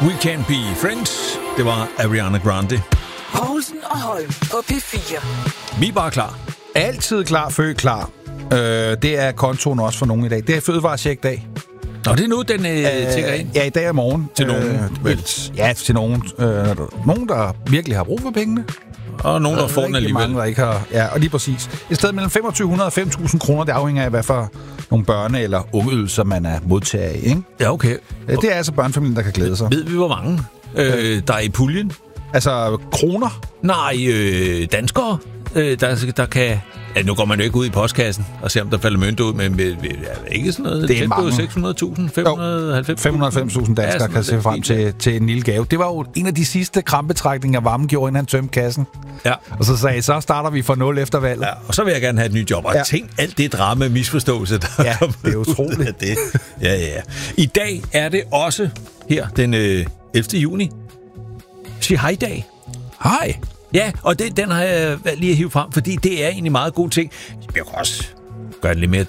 We Can't Be Friends. Det var Ariana Grande. Poulsen og Holm på P4. Vi er bare klar. Altid klar, født klar. Det er kontoen også for nogen i dag. Det er fødevarecheck-dag. Nå, det er nu, den tækker ind. Ja, i dag og morgen. Til nogen. Ja, til nogen. Nogen, der virkelig har brug for pengene. Og nogen, der får den alligevel. Mange, der ikke har. Ja, og lige præcis. Et sted mellem 2.500 og 5.000 kroner, det afhænger af, hvad for nogle børne- eller ungeydelser, man er modtager af, ikke? Ja, okay. Det er altså børnefamilien, der kan glæde sig. Ved vi, hvor mange der er i puljen? Altså, kroner? Nej, danskere, der kan... Ja, nu går man jo ikke ud i postkassen og ser, om der falder mønt ud, men ikke sådan noget. Det er mange. 600.000, 590.000. 590.000 danskere kan se frem til en lille gave. Det var jo en af de sidste krampetrækninger, Vammen gjorde, inden han tømte kassen. Ja. Og så sagde så starter vi fra 0 efter valget. Ja, og så vil jeg gerne have et nyt job. Og tænk alt det drama misforståelse, der ja, det er utroligt. Det. Ja. I dag er det også her, den 11. juni. Sig hej-dag. Hej. Ja, og den har jeg valgt lige at hive frem, fordi det er egentlig meget god ting. Jeg kan også gøre det lidt mere